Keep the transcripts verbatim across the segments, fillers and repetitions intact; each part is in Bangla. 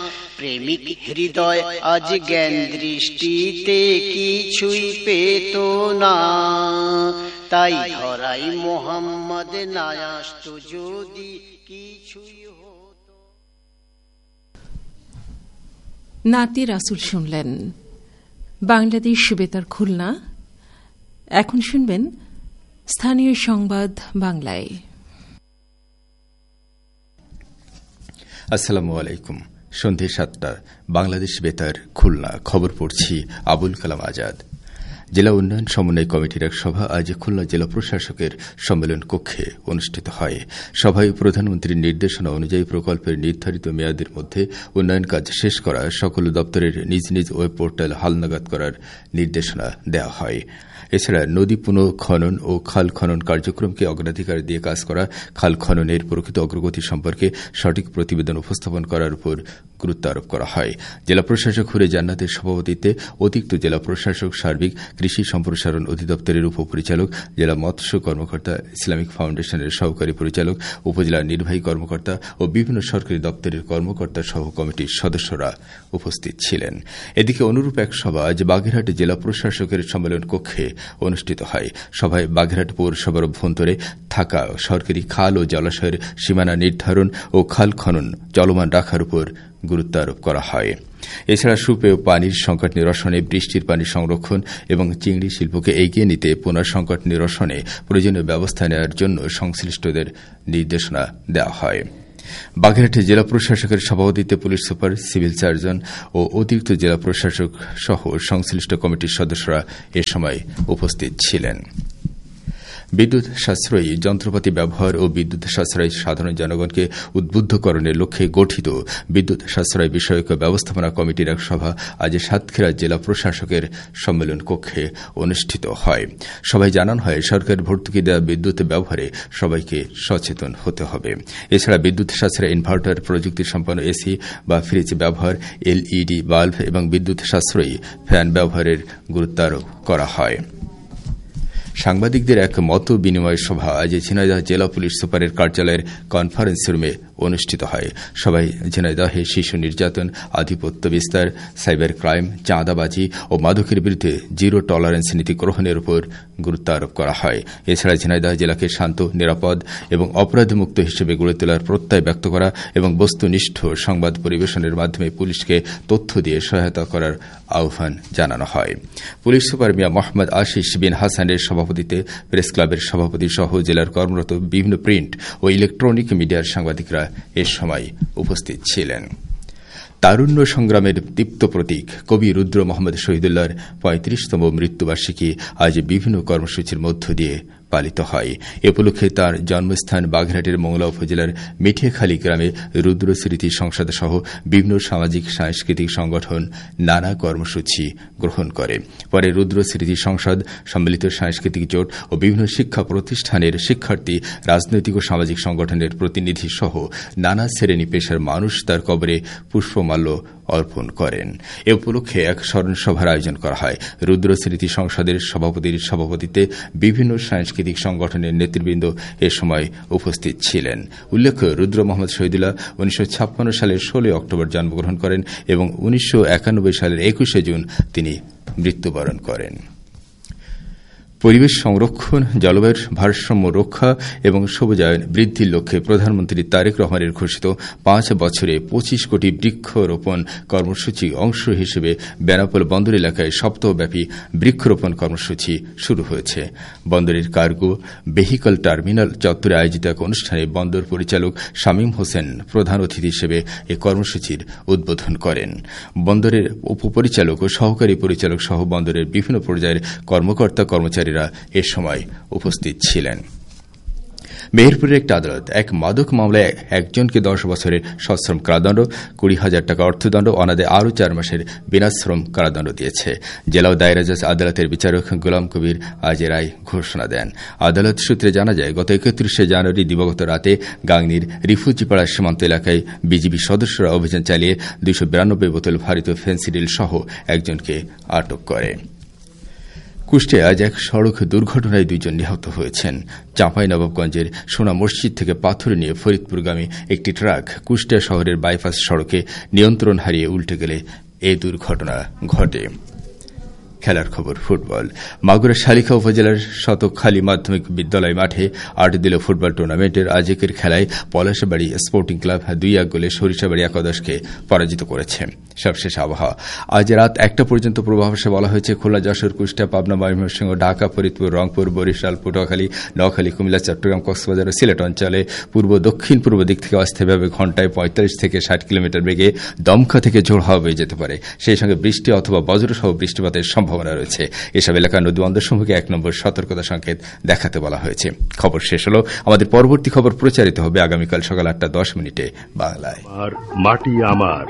প্রেমিক হৃদয় আজ জ্ঞান দৃষ্টিতে কিছুই পেত না, তাই ধরাই মোহাম্মদ না আসতো যদি কিছুই হতো। নাতি রাসূল শুনলেন। বাংলাদেশ বেতার খুলনা। এখন শুনবেন স্থানীয় সংবাদ বাংলায়। আসসালামু আলাইকুম। সন্ধে সাতটা, বাংলাদেশ বেতার খুলনা। খবর পড়ছি আবুল কালাম আজাদ। জেলা উন্নয়ন সমন্বয় কমিটির এক সভা আজ খুলনা জেলা প্রশাসকের সম্মেলন কক্ষে অনুষ্ঠিত হয়। সভায় প্রধানমন্ত্রীর নির্দেশনা অনুযায়ী প্রকল্পের নির্ধারিত মেয়াদের মধ্যে উন্নয়ন কাজ শেষ করা, সকল দপ্তরের নিজ নিজ ওয়েব পোর্টাল হালনাগাদ করার নির্দেশনা দেওয়া হয়। এছাড়া নদী পুনঃখনন ও খাল খনন কার্যক্রমকে অগ্রাধিকার দিয়ে কাজ করা, খাল খননের প্রকৃত অগ্রগতি সম্পর্কে সঠিক প্রতিবেদন উপস্থাপন করার উপর গুরুত্ব আরোপ করা হয়। জেলা প্রশাসক হুরে জান্নাতের সভাপতিত্বে অতিরিক্ত জেলা প্রশাসক, সার্বিক কৃষি সম্প্রসারণ অধিদপ্তরের উপপরিচালক, জেলা মৎস্য কর্মকর্তা, ইসলামিক ফাউন্ডেশনের সহকারী পরিচালক, উপজেলা নির্বাহী কর্মকর্তা ও বিভিন্ন সরকারি দপ্তরের কর্মকর্তা সহ কমিটির সদস্যরা উপস্থিত ছিলেন। এদিকে অনুরূপ এক সভা আজ বাগেরহাট জেলা প্রশাসকের সম্মেলন কক্ষে অনুষ্ঠিত হয়। সভায় বাগেরহাট পৌরসভার অভ্যন্তরে থাকা সরকারি খাল ও জলাশয়ের সীমানা নির্ধারণ ও খাল খনন চলমান রাখার উপর গুরুত্ব আরোপ করা হয়। এছাড়া সুপেয় পানির সংকট নিরসনে, বৃষ্টির পানি সংরক্ষণ এবং চিংড়ি শিল্পকে এগিয়ে নিতে পুনঃ সংকট নিরসনে প্রয়োজনীয় ব্যবস্থা নেওয়ার জন্য সংশ্লিষ্টদের নির্দেশনা দেওয়া হয়। বাগেরহাটে জেলা প্রশাসকের সভাপতিত্বে পুলিশ সুপার, সিভিল সার্জন ও অতিরিক্ত জেলা প্রশাসক সহ সংশ্লিষ্ট কমিটির সদস্যরা এ সময় উপস্থিত ছিলেন। বিদ্যুৎ সাশ্রয়ী যন্ত্রপাতি ব্যবহার ও বিদ্যুৎ সাশ্রয়ী সাধারণ জনগণকে উদ্বুদ্ধকরণের লক্ষ্যে গঠিত বিদ্যুৎ সাশ্রয় বিষয়ক ব্যবস্থাপনা কমিটির এক সভা আজ সাতক্ষীরা জেলা প্রশাসকের সম্মেলন কক্ষে অনুষ্ঠিত হয়। সভায় জানানো হয়, সরকার ভর্তুকি দেওয়া বিদ্যুৎ ব্যবহারে সবাইকে সচেতন হতে হবে। এছাড়া বিদ্যুৎ সাশ্রয় ইনভার্টার, প্রযুক্তি সম্পন্ন এসি বা ফ্রিজ ব্যবহার, এলইডি বাল্ব এবং বিদ্যুৎ সাশ্রয়ী ফ্যান ব্যবহারের গুরুত্ব আরোপ করা হয়। সাংবাদিকদের এক মত বিনিময় সভা আজ ঝিনাইদহ জেলা পুলিশ সুপারের কার্যালয়ের কনফারেন্স রুমে অনুষ্ঠিত হয়। সবাই ঝিনাইদহে শিশু নির্যাতন, আধিপত্য বিস্তার, সাইবার ক্রাইম, চাঁদাবাজি ও মাদকের বিরুদ্ধে জিরো টলারেন্স নীতি গ্রহণের উপর গুরুত্ব আরোপ করা হয়। এছাড়া ঝিনাইদহ জেলাকে শান্ত, নিরাপদ এবং অপরাধমুক্ত হিসেবে গড়ে তোলার প্রত্যয় ব্যক্ত করা এবং বস্তুনিষ্ঠ সংবাদ পরিবেশনের মাধ্যমে পুলিশকে তথ্য দিয়ে সহায়তা করার আহ্বান জানানো হয়। পুলিশ সুপার মিয়া মোহাম্মদ আশিস বিন হাসানের সভাপতিত্বে প্রেস ক্লাবের সভাপতি সহ জেলার কর্মরত বিভিন্ন প্রিন্ট ও ইলেকট্রনিক মিডিয়ার সাংবাদিকরা এ সময় উপস্থিত ছিলেন। তারুণ্য সংগ্রামের দীপ্ত প্রতীক কবি রুদ্র মোহাম্মদ শহীদুল্লাহর পঁয়ত্রিশতম মৃত্যুবার্ষিকী আজ বিভিন্ন কর্মসূচির মধ্য দিয়ে পালিত হয়। এ উপলক্ষে তাঁর জন্মস্থান বাগেরহাটের মংলা উপজেলার মিঠেখালী গ্রামে রুদ্র স্মৃতি সংসদ সহ বিভিন্ন সামাজিক সাংস্কৃতিক সংগঠন নানা কর্মসূচি গ্রহণ করে। পরে রুদ্র স্মৃতি সংসদ, সম্মিলিত সাংস্কৃতিক জোট ও বিভিন্ন শিক্ষা প্রতিষ্ঠানের শিক্ষার্থী, রাজনৈতিক ও সামাজিক সংগঠনের প্রতিনিধি সহ নানা শ্রেণী পেশার মানুষ তার কবরে পুষ্পমাল্য অর্পণ করেন। এ উপলক্ষে এক স্মরণ সভার আয়োজন করা হয়। রুদ্র স্মৃতি সংসদের সভাপতির সভাপতিত্বে বিভিন্ন সাংস্কৃতিক সংগঠনের নেতৃবৃন্দ এ সময় উপস্থিত ছিলেন। উল্লেখ্য, রুদ্র মোহাম্মদ শহীদুল্লাহ উনিশশো ছাপ্পান্ন সালের ষোলোই অক্টোবর জন্মগ্রহণ করেন এবং উনিশশো একানব্বই সালের একুশে জুন তিনি মৃত্যুবরণ করেন। পরিবেশ সংরক্ষণ, জলবায়ুর ভারসাম্য রক্ষা এবং সবুজায়ন বৃদ্ধির লক্ষ্যে প্রধানমন্ত্রী তারেক রহমানের ঘোষিত পাঁচ বছরে পঁচিশ কোটি বৃক্ষরোপণ কর্মসূচি অংশ হিসেবে বেনাপোল বন্দর এলাকায় সপ্তাহব্যাপী বৃক্ষরোপণ কর্মসূচি শুরু হয়েছে। বন্দরের কার্গো ভেহিকল টার্মিনাল চত্বরে আয়োজিত এক অনুষ্ঠানে বন্দর পরিচালক শামীম হোসেন প্রধান অতিথি হিসেবে এই কর্মসূচির উদ্বোধন করেন। বন্দরের উপপরিচালক ও সহকারী পরিচালক সহ বন্দরের বিভিন্ন পর্যায়ের কর্মকর্তা কর্মচারী এ সময় উপস্থিত ছিলেন। মেহেরপুরের একটি আদালত এক মাদক মামলায় একজনকে দশ বছরের সশ্রম কারাদণ্ড, কুড়ি হাজার টাকা অর্থদণ্ড, অনাদায়ে আরও চার মাসের বিনাশ্রম কারাদণ্ড দিয়েছে। জেলা ও দায়রা জজ আদালতের বিচারক গোলাম কবির আজ এ রায় ঘোষণা দেন। আদালত সূত্রে জানা যায়, গত একত্রিশে জানুয়ারি দিবাগত রাতে গাংনীর রিফুজিপাড়া সীমান্ত এলাকায় বিজিবি সদস্যরা অভিযান চালিয়ে দুইশো বিরানব্বই বোতল ভারতীয় ফেন্সিডিল সহ একজনকে আটক করে। কুষ্টিয়ায় আজ এক সড়ক দুর্ঘটনায় দুইজন নিহত হয়েছেন। চাঁপাইনবাবগঞ্জের সোনা মসজিদ থেকে পাথর নিয়ে ফরিদপুরগামী একটি ট্রাক কুষ্টিয়া শহরের বাইপাস সড়কে নিয়ন্ত্রণ হারিয়ে উল্টে গেলে এ দুর্ঘটনা ঘটে। খেলার খবর ফুটবল। মাগুরা শালিখা উপজেলার শতকখালী মাধ্যমিক বিদ্যালয় মাঠে আট দিল ফুটবল টুর্নামেন্টের আজকের খেলায় পলাশবাড়ী স্পোর্টিং ক্লাব দুই এক গোলে সরিষাবাড়ী একাদশকে পরাজিত করেছে। সবশেষ আবহাওয়া। আজ রাত একটা পর্যন্ত পূর্বাভাসে বলা হয়েছে খুলনা, যশোর, কুষ্টিয়া, পাবনা, ময়মনসিংহ, ঢাকা, ফরিদপুর, রংপুর, বরিশাল, পটুয়াখালী, নোয়াখালী, কুমিল্লা, চট্টগ্রাম, কক্সবাজার ও সিলেট অঞ্চলে পূর্ব দক্ষিণ পূর্ব দিক থেকে অস্থায়ীভাবে ঘণ্টায় পঁয়তাল্লিশ থেকে ষাট কিলোমিটার বেগে দমকা থেকে ঝোড়ো হাওয়া বয়ে যেতে পারে। সেই সঙ্গে বৃষ্টি অথবা বজ্রসহ বৃষ্টিপাতের সম্ভাবনা রয়েছে। এসব এলাকার নদী বন্দরসমূহকে এক নম্বর সতর্কতা সংকেত দেখাতে বলা হয়েছে। খবর শেষ হল। আমাদের পরবর্তী খবর প্রচারিত হবে আগামীকাল সকাল আটটা দশ মিনিটে বাংলায়। মাটি আমার।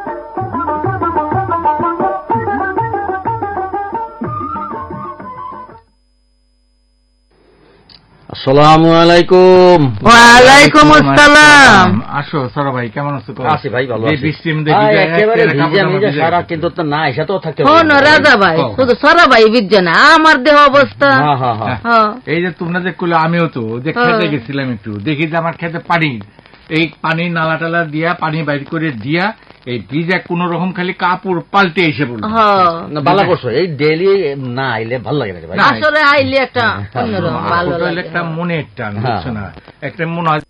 আসসালামু আলাইকুম। ওয়ালাইকুম আসসালাম। আসো সরা ভাই, কেমন আছো? আছি ভাই, ভালো আছি। বৃষ্টির মধ্যে একেবারে ভিজে ভিজে সারা, কিন্তু তো না এসাতেও থাকতে হবে। হন রাজা ভাই, শুধু সরা ভাই ভিজে না, আমার দেহ অবস্থা। হ্যাঁ হ্যাঁ হ্যাঁ। এই যে তোমরা যে কইলো, আমিও তো যে খেতে গেছিলাম, একটু দেখি যে আমার খেতে পানি, এই পানি নালা টালা দিয়া পানি বাইর করে দিয়া এই ভিজা কোন রকম খালি কাপড় পাল্টে এসে পড়লো। ভালো করছো, এই ডেইলি না আইলে ভালো লাগে না। আসলে আইলে একটা অন্যরকম ভালো লাগে, একটা মনের টান, বুঝছো না? একটা মনে হয়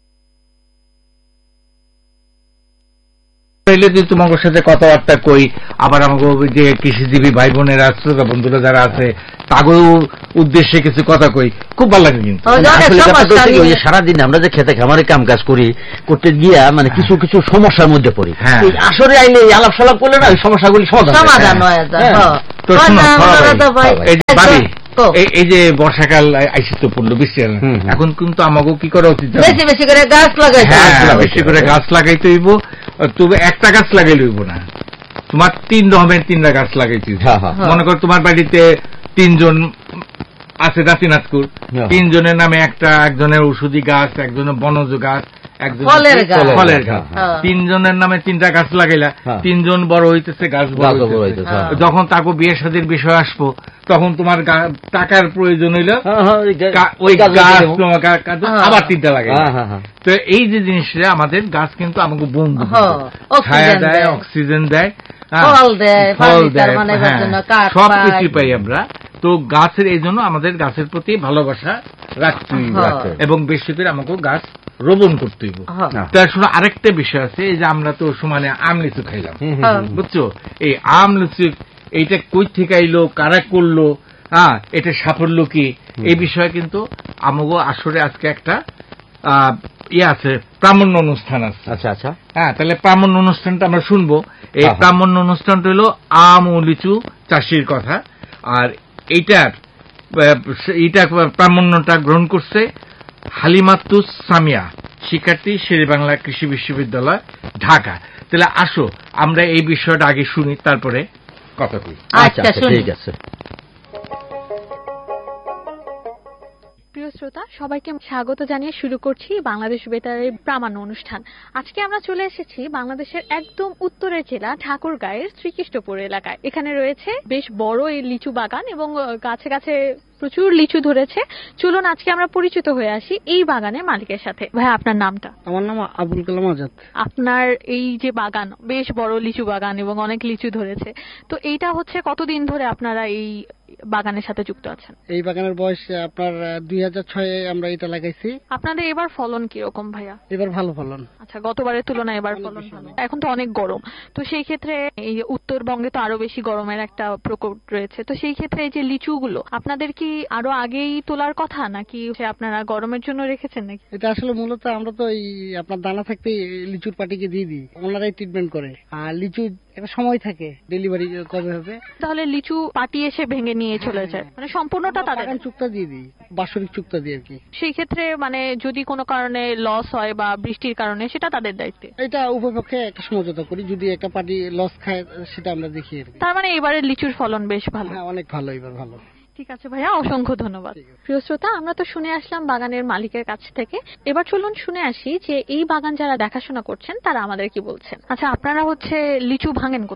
তোমার সাথে কথাবার্তা কই, আবার আমাকে যে কৃষিজীবী ভাই বোনেরা শ্রোতা বন্ধুরা যারা আছে তাগেও উদ্দেশ্যে কিছু কথা কই, খুব ভালো লাগে। কিন্তু সারাদিন আমরা যে খেতে খামারে কাম কাজ করি, করতে গিয়া মানে কিছু কিছু সমস্যার মধ্যে পড়ি। আসলে আইলে আলাপ সালাপ করলে না ওই সমস্যাগুলি সমাধান হয়ে যায়। তো এই যে বর্ষাকাল আইসি তো পড়লো, বৃষ্টি এখন কিন্তু আমাকে কি করা উচিত? বেশি বেশি করে গাছ লাগাইতে, বেশি করে গাছ লাগাইতে হইব। তবে একটা গাছ লাগাইলে হইব না, তোমার তিন রকমের তিনটা গাছ লাগাইছি। মনে করো তোমার বাড়িতে তিনজন আছে নাতি নাতকুর, তিনজনের নামে একটা, একজনের ঔষধি গাছ, একজনের বনজ গাছ, ফলের গাছ, তিনজনের নামে তিনটা গাছ লাগাইলা, তিনজন বড় হইতেছে, গাছ বড় হইতেছে। যখন তাকে বিয়ে শাদীর বিষয় আসবো তখন তোমার টাকার প্রয়োজন হইল, ওই গাছ তোমাকে আবার তিনটা লাগাই। তো এই যে জিনিসটা আমাদের গাছ কিন্তু আমাকে বন্ধু, ছায়া দেয়, অক্সিজেন দেয়, ফল দেয়, সবকিছু পাই আমরা। তো গাছের এই জন্য আমাদের গাছের প্রতি ভালোবাসা রাখতে হইব এবং বেশি করে আমাকে গাছ রোপণ করতে হইব। তার শুনে আরেকটা বিষয় আছে, এই যে আমরা তো সমানে আম লিচু খাইলাম, বুঝছো? এই আম লিচু এইটা কই থেকে আইলো, কারা করলো, হ্যাঁ এটা সাফল্য কি, এই বিষয়ে কিন্তু আমাকে আসলে আজকে একটা ইয়ে আছে, প্রামাণ্য অনুষ্ঠান আছে। আচ্ছা আচ্ছা, হ্যাঁ, তাহলে প্রামাণ্য অনুষ্ঠানটা আমরা শুনবো। এই প্রামাণ্য অনুষ্ঠানটা হলো আম ও লিচু চাষির কথা। আর এইটার এইটা প্রামাণ্যটা গ্রহণ করছে হালিমাতুস সামিয়া, শিক্ষার্থী, শেরেবাংলা কৃষি বিশ্ববিদ্যালয়, ঢাকা। তাহলে আসো আমরা এই বিষয়টা আগে শুনি, তারপরে কথা কই। আচ্ছা ঠিক আছে। প্রিয় শ্রোতা, সবাইকে স্বাগত জানিয়ে শুরু করছি বাংলাদেশ বেতারের প্রামাণ্য অনুষ্ঠান। আজকে আমরা চলে এসেছি বাংলাদেশের একদম উত্তরের জেলা ঠাকুরগাঁয়ের শ্রীকৃষ্ণপুর এলাকায়। এখানে রয়েছে বেশ বড় এই লিচু বাগান এবং গাছে গাছে প্রচুর লিচু ধরেছে। চলুন আজকে আমরা পরিচিত হয়ে আসি এই বাগানের মালিকের সাথে। ভাই, আপনার নামটা? আমার নাম আবুল কালাম আজাদ। আপনার এই যে বাগান, বেশ বড় লিচু বাগান এবং অনেক লিচু ধরেছে, তো এইটা হচ্ছে কতদিন ধরে আপনারা এই বাগানের সাথে যুক্ত আছেন? এই বাগানের বয়স আপনার দুই হাজার ছয়ে আমরা এটা লাগাইছি। আপনাদের এবার ফলন কিরকম ভাইয়া? এবার ভালো ফলন। আচ্ছা, গতবারের তুলনায় এবার ফলন ভালো। এখন তো অনেক গরম, তো সেই ক্ষেত্রে এই উত্তরবঙ্গে তো আরো বেশি গরমের একটা প্রকোপ রয়েছে, তো সেই ক্ষেত্রে এই যে লিচুগুলো আপনাদের কি আরো আগেই তোলার কথা, নাকি আপনারা গরমের জন্য রেখেছেন নাকি? এটা আসলে মূলত আমরা তো এই আপনার দানা থাকতে লিচুর পাটিকে দিয়ে দিই, ওনারাই ট্রিটমেন্ট করে। আর লিচু একটা সময় থাকে ডেলিভারি কবে হবে, তাহলে লিচু পাটি এসে ভেঙে নিয়ে চলে যায়, মানে সম্পূর্ণটা তাদের চুক্তা দিয়ে দিই, বাৎসরিক চুক্তা দিয়ে আর কি। সেই ক্ষেত্রে মানে যদি কোনো কারণে লস হয় বা বৃষ্টির কারণে, সেটা তাদের দায়িত্বে। এটা উভয়পক্ষে একটা সমঝোতা করি, যদি একটা পার্টি লস খায় সেটা আমরা দেখি আর কি। তার মানে এবারে লিচুর ফলন বেশ ভালো? হ্যাঁ, অনেক ভালো, এবার ভালো। ঠিক আছে ভাইয়া, অসংখ্য ধন্যবাদ। প্রিয় শ্রোতা, আমরা তো শুনে আসলাম বাগানের মালিকের কাছ থেকে। এবার চলুন শুনে আসি যে এই বাগান যারা দেখাশোনা করছেন তারা আমাদের কি বলছেন। আচ্ছা, আপনারা হচ্ছে লিচু ভাঙেন কোথায়?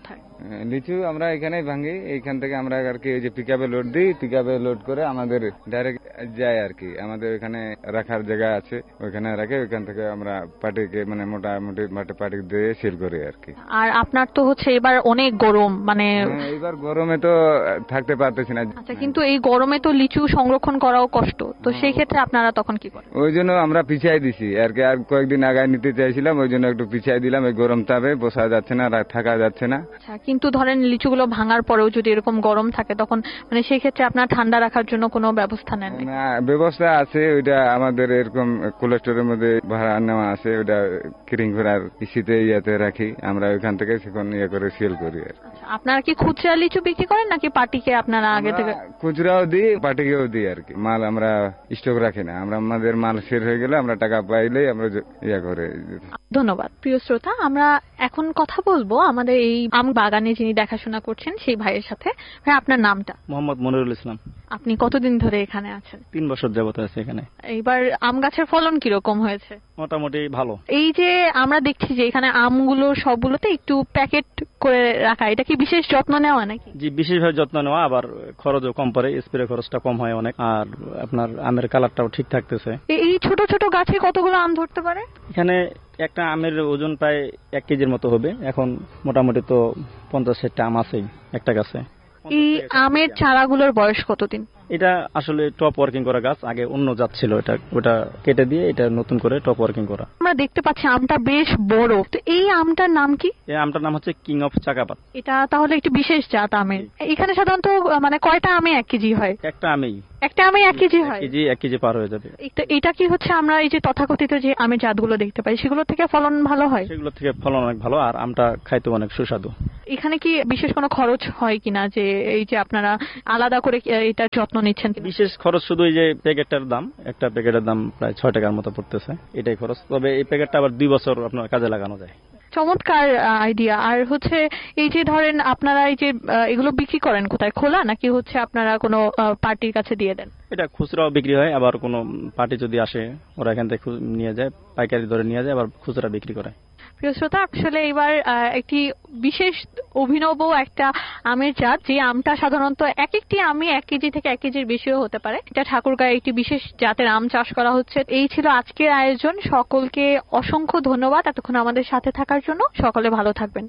লিচু আমরা এখানেই ভাঙি, এইখান থেকে আমরা আর কি ওই যে পিকআপে লোড দিই, পিকআপে লোড করে আমাদের ডাইরেক্ট যায় আর কি। আমাদের ওখানে রাখার জায়গা আছে, ওইখানে রাখে, ওইখান থেকে আমরা পার্টিকে মানে মোটামুটি পার্টি দিয়ে সেল করি আর কি। আর আপনার তো হচ্ছে এবার অনেক গরম, মানে এবার গরমে তো থাকতে পারতেছি না। আচ্ছা, কিন্তু এই গরমে তো লিচু সংরক্ষণ করাও কষ্ট, তো সেই ক্ষেত্রে আপনারা তখন কি করেন? ওই জন্য আমরা পিছিয়ে দিছি আর কি, আর কয়েকদিন আগায় নিতে চাইছিলাম, ওই জন্য একটু পিছিয়ে দিলাম। এই গরম তাপে বসা যাচ্ছে না, থাকা যাচ্ছে না। আচ্ছা, কিন্তু ধরেন লিচুগুলো ভাঙার পরেও যদি এরকম গরম থাকে তখন মানে সেই ক্ষেত্রে আপনার ঠান্ডা রাখার জন্য কোনো ব্যবস্থা নেন? না, ব্যবস্থা আছে, ওইটা আমাদের এরকম কোল্ড স্টোরের মধ্যে ভাড়া নেওয়া আছে, ওইটা কিরিং করার শীতে ইয়াতে রাখি আমরা, ওইখান থেকে সেখান ইয়ে করে সেল করি আর। আপনারা কি খুচরা লিচু বিক্রি করেন নাকি পার্টিকে আপনারা আগে থেকে? খুচরাও দিই, পার্টিকেও দিই আর কি। মাল আমরা স্টক রাখি না, আমরা আমাদের মাল শেষ হয়ে গেলে আমরা টাকা পাইলেই আমরা ইয়া করে। ধন্যবাদ। প্রিয় শ্রোতা, আমরা এখন কথা বলবো আমাদের এই আম বাগানে যিনি দেখাশোনা করছেন সেই ভাইয়ের সাথে। ভাই, আপনার নামটা? মোহাম্মদ মনিরুল ইসলাম। আপনি কতদিন ধরে এখানে আছেন? তিন বছর যাবত আছে এখানে। এইবার আম গাছের ফলন কিরকম হয়েছে? মোটামুটি ভালো। এই যে আমরা দেখছি যে এখানে আমগুলো সবগুলোতে একটু প্যাকেট করে রাখা, এটা কি বিশেষ যত্ন নেওয়া নাকি? জি, বিশেষভাবে যত্ন নেওয়া, আবার খরচও কম পড়ে, স্প্রে খরচটা কম হয় অনেক, আর আপনার আমের কালারটাও ঠিক থাকতেছে। এই ছোট ছোট গাছে কতগুলো আম ধরতে পারে? এখানে একটা আমের ওজন প্রায় এক কেজির মতো হবে। এখন মোটামুটি তো পঞ্চাশ ষাটটা আম আছেই একটা গাছে। এই আমের চারাগুলোর বয়স কতদিন? এটা আসলে টপ ওয়ার্কিং করা গাছ, আগে অন্য জাত ছিল, এটা ওটা কেটে দিয়ে এটা নতুন করে টপ ওয়ার্কিং করা। আমরা দেখতে পাচ্ছি আমটা বেশ বড়, তো এই আমটার নাম কি? এই আমটার নাম হচ্ছে কিং অফ চাকাপাত। এটা তাহলে একটি বিশেষ জাত আমের। এখানে সাধারণত মানে কয়টা আমে এক কেজি হয়? একটা আমেই একটা আমে এক কেজি হয়। কেজি এক কেজি পার হয়ে যাবে। এটা কি হচ্ছে আমরা এই যে তথাকথিত যে আমের জাতগুলো দেখতে পাই সেগুলো থেকে ফলন ভালো হয়? সেগুলো থেকে ফলন অনেক ভালো, আর আমটা খাইতে অনেক সুস্বাদু। এখানে কি বিশেষ কোনো খরচ হয় কিনা, যে এই যে আপনারা আলাদা করে এটার যত্ন নিচ্ছেন? বিশেষ খরচ শুধু এই যে প্যাকেটটার দাম, একটা প্যাকেটের দাম প্রায় ছয় টাকার মতো পড়তেছে, এটাই খরচ। তবে এই প্যাকেটটা আবার দুই বছর আপনার কাজে লাগানো যায়। চমৎকার আইডিয়া। আর হচ্ছে এই যে ধরেন আপনারা এই যে এগুলো বিক্রি করেন কোথায়, খোলা নাকি হচ্ছে আপনারা কোনো পার্টির কাছে দিয়ে দেন? এটা খুচরাও বিক্রি হয়, আবার কোনো পার্টি যদি আসে ওরা এখান থেকে নিয়ে যায়, পাইকারি ধরে নিয়ে যায়, আবার খুচরা বিক্রি করে। প্রিয় শ্রোতা, আসলে এবার একটি বিশেষ অভিনব একটা আমের জাত, যে আমটা সাধারণত এক একটি আমি এক কেজি থেকে এক কেজির বেশিও হতে পারে, এটা ঠাকুরগাঁয়ে একটি বিশেষ জাতের আম চাষ করা হচ্ছে। এই ছিল আজকের আয়োজন। সকলকে অসংখ্য ধন্যবাদ এতক্ষণ আমাদের সাথে থাকার জন্য। সকলে ভালো থাকবেন।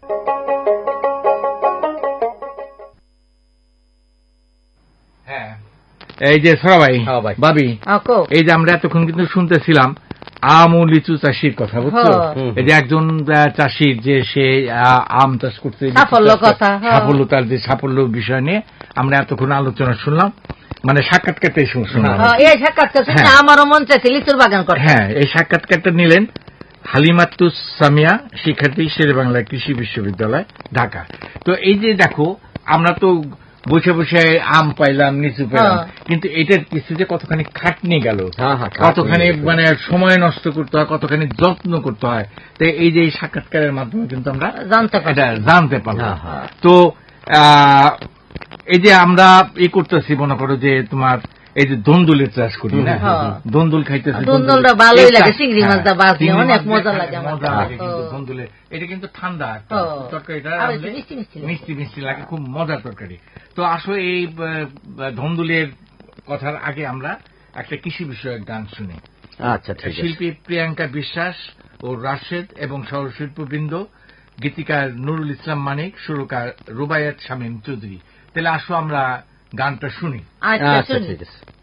হ্যাঁ, এই যে সরা ভাই, ভাবি, এই যে আমরা এতক্ষণ কিন্তু শুনতেছিলাম আম ও লিচু চাষির কথা, বুঝছো? এই যে একজন চাষির যে সে আম চাষ করতে সাফল্য, তার যে সাফল্য বিষয় নিয়ে আমরা এতক্ষণ আলোচনা শুনলাম, মানে সাক্ষাৎকারটা শুনলাম। আমারও মন চাইছে লিচুর বাগান করতে। হ্যাঁ, এই সাক্ষাৎকারটা নিলেন হালিমাতুস সামিয়া, শিক্ষার্থী, শেরেবাংলা কৃষি বিশ্ববিদ্যালয়, ঢাকা। তো এই যে দেখো, আমরা তো বসে বসে আম পাইলাম, লিচু পাইলাম, কিন্তু এটার কিছু যে কতখানি খাটনি গেল, কতখানি মানে সময় নষ্ট করতে হয়, কতখানি যত্ন করতে হয়, তো এই যে সাক্ষাৎকারের মাধ্যমে কিন্তু আমরা জানতে পারলাম। তো এই যে আমরা ই করতেছি, মনে করো যে তোমার এই যে দন্দুলের চাষ করি না, দন্দুল খাইতেছি, দন্দুলটা ভালোই লাগে, চিংড়ি মাছটা বাজে অনেক মজা লাগে। মজা লাগে কিন্তু দন্দুলে, এটা কিন্তু ঠান্ডা তরকারিটা, মিষ্টি মিষ্টি লাগে, খুব মজার তরকারি। তো আসলে এই ধন্দুলের কথার আগে আমরা একটা কৃষি বিষয়ক গান শুনি। আচ্ছা, শিল্পী প্রিয়াঙ্কা বিশ্বাস ও রাশেদ এবং সহশিল্পবৃন্দ, গীতিকার নুরুল ইসলাম মানিক, সুরকার রুবায়াত শামীম চৌধুরী। তাহলে আসো আমরা গানটা শুনি। আচ্ছা, ঠিক আছে।